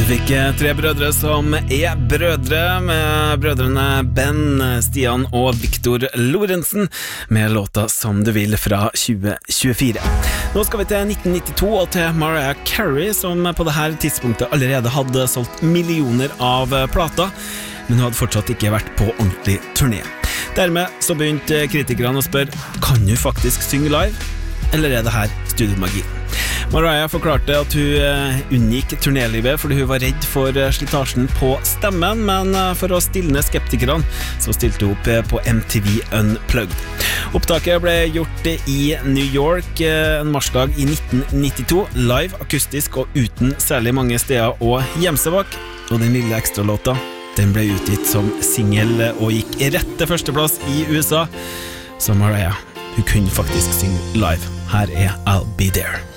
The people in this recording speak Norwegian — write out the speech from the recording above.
Fikk tre brødre som brødre med brødrene Ben, Stian og Victor Lorentzen med låta Som du vil fra 2024. Nå skal vi til 1992 og til Mariah Carey, som på dette tidspunktet allerede hadde solgt millioner av plater, men hun hadde fortsatt ikke vært på ordentlig turné. Dermed så begynte kritikerne å spørre, kan hun faktisk synge live, eller det her studiomagi? Mariah forklarte at hun unngikk turnélivet fordi hun var redd for slitasjen på stemmen, men for å stilne skeptikerne så stilte hun opp på MTV Unplugged. Opptaket ble gjort i New York en marsdag i 1992, live, akustisk og uten særlig mange steder å gjemme seg bak, og den lille ekstralåta, den ble utgitt som single og gikk rett til førsteplass i USA. Så Mariah, hun kunne faktisk synge live. Her I'll Be There.